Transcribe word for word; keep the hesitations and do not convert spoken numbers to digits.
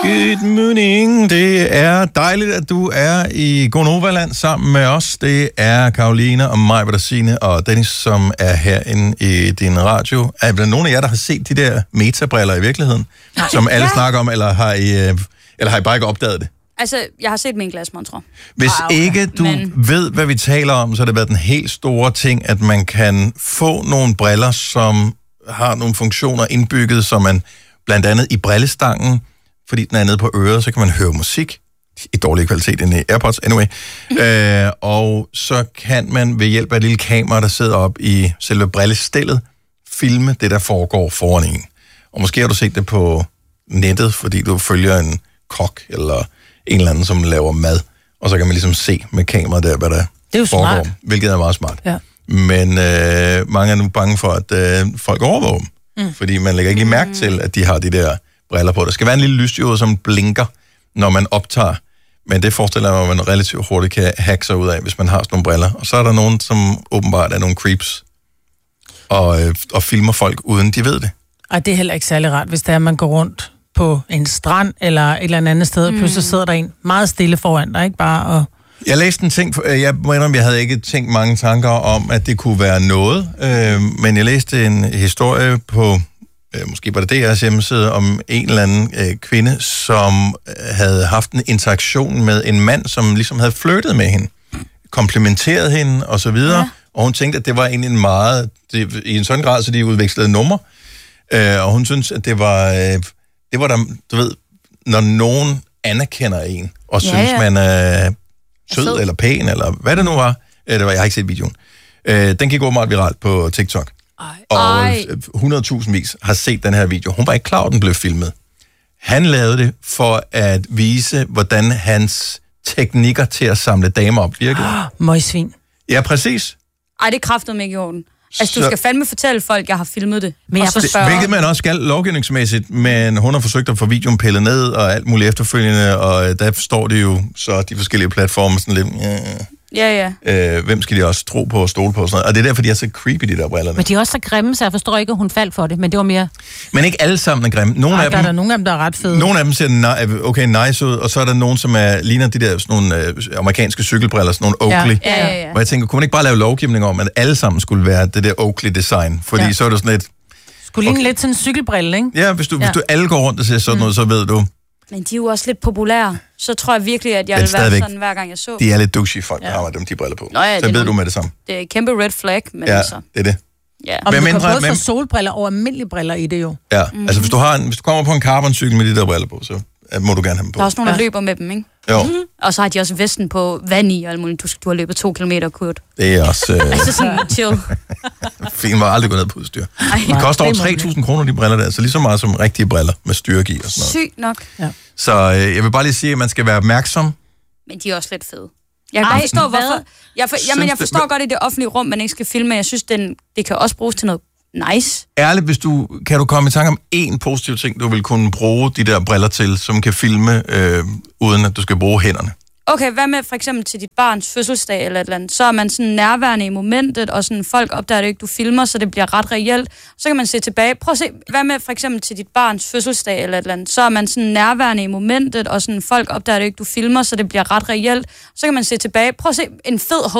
Good morning. Det er dejligt, at du er i Gonova-land sammen med os. Det er Karoline og mig, Bettina og Dennis, som er herinde i din radio. Er der nogen af jer, der har set de der metabriller i virkeligheden? Nej. Som alle ja. snakker om, eller har, I, eller har I bare ikke opdaget det? Altså, jeg har set min glasmontre. Hvis ah, okay. ikke du Men... ved, hvad vi taler om, så har det været den helt store ting, at man kan få nogle briller, som har nogle funktioner indbygget, som man blandt andet i brillestangen, fordi den er nede på øret, så kan man høre musik i dårlig kvalitet end i AirPods, anyway. øh, og så kan man ved hjælp af et lille kamera, der sidder op i selve brillestillet, filme det, der foregår foran en. Og måske har du set det på nettet, fordi du følger en kok eller en eller anden, som laver mad, og så kan man ligesom se med kameraet der, hvad der det er jo foregår, smart. Hvilket er meget smart. Ja. Men øh, mange er nu bange for, at øh, folk overvåger dem, mm. fordi man lægger ikke mærke til, at de har de der briller på. Der skal være en lille lysdiode, som blinker, når man optager, men det forestiller jeg mig, at man relativt hurtigt kan hacke sig ud af, hvis man har sådan nogle briller. Og så er der nogen, som åbenbart er nogle creeps, og, øh, og filmer folk, uden de ved det. Ej, det er heller ikke særlig rart, hvis det er, at man går rundt på en strand eller et eller andet sted, og mm. pludselig sidder der en meget stille foran dig, ikke bare og... Jeg læste en ting, jeg må indrømme, jeg havde ikke tænkt mange tanker om, at det kunne være noget, øh, men jeg læste en historie på, øh, måske var det D R's hjemmeside, om en eller anden øh, kvinde, som havde haft en interaktion med en mand, som ligesom havde flirtet med hende, komplimenteret hende og så videre, ja. Og hun tænkte, at det var egentlig en meget, det, i en sådan grad, så de udvekslede nummer, øh, og hun synes, at det var, øh, det var der, du ved, når nogen anerkender en, og ja, synes, ja. man er øh, sød, sød eller pæn, eller hvad det nu var. Øh, det var jeg har ikke set videoen. Øh, den gik åbenbart viralt på TikTok. Ej. Og hundrede tusind vis har set den her video. Hun var ikke klar over, at den blev filmet. Han lavede det for at vise, hvordan hans teknikker til at samle damer op virkede. Oh, møgsvin. Ja, præcis. Ej, det kræftede mig ikke i orden. Altså, du skal fandme fortælle folk, jeg har filmet det. Men jeg så spørger... Hvilket man også skal lovgivningsmæssigt, men hun har forsøgt at få videoen pillet ned og alt muligt efterfølgende, og der står det jo så de forskellige platforme sådan lidt... Ja, ja. ja. Øh, hvem skal de også tro på og stole på og sådan noget. Og det er derfor, de er så creepy, de der briller. Men de er også så grimme, så jeg forstår ikke, at hun faldt for det, men det var mere... Men ikke alle sammen er grimme. Nogle Ej, af der dem, er der nogle af dem, der er ret fede. Nogle af dem ser okay nice ud, og så er der nogen, som er, ligner de der sådan nogle øh, amerikanske cykelbriller, sådan nogle Oakley. Ja, ja, ja, ja. Hvor jeg tænker, kunne man ikke bare lave lovgivning om, at alle sammen skulle være det der Oakley-design? Fordi ja. så er det sådan et... Skulle ligne okay. lidt til en cykelbrille, ikke? Ja, hvis du, ja. hvis du alle går rundt og ser sådan noget, mm. så ved du... Men de er jo også lidt populære. Så tror jeg virkelig, at jeg vil være sådan, hver gang jeg så. De er lidt douchey folk, ja. der har dem de briller på. Nå, ja, så ved nogle, du med det samme. Det er kæmpe red flag, men ja, altså... det er det. Ja. Og du kan både få solbriller og almindelige briller i det jo. Ja, mm. altså hvis du, har en, hvis du kommer på en carboncykel med de der briller på, så må du gerne have dem på. Der er også nogen, der ja. løber med dem, ikke? Jo. Mm-hmm. Og så har de også vesten på vand i, og du, du har løbet to kilometer, Kurt. Det er også... Øh... altså sådan chill. Fint, var aldrig gået ned på udstyr. Det koster over tre tusind kroner, de briller der, så lige så meget som rigtige briller med styrke i og sådan noget. Sygt nok. Ja. Så øh, jeg vil bare lige sige, at man skal være opmærksom. Men de er også lidt fede. Jeg kan Ej, forstå, hvorfor... Jeg, for, jamen, jeg forstår det, godt, at det offentlige rum, man ikke skal filme, jeg synes, den, det kan også bruges til noget nice. Ærligt, hvis du, kan du komme i tanke om én positiv ting, du vil kunne bruge de der briller til, som kan filme, øh, uden at du skal bruge hænderne? Okay, hvad med for eksempel til dit barns fødselsdag eller et eller andet? Så er man sådan nærværende i momentet, og sådan folk opdager det ikke, du filmer, så det bliver ret reelt. Så kan man se tilbage. Prøv at se, hvad med for eksempel til dit barns fødselsdag eller et eller andet? Så er man sådan nærværende i momentet, og sådan folk opdager det ikke, du filmer, så det bliver ret reelt. Så kan man se tilbage. Prøv at se, en fed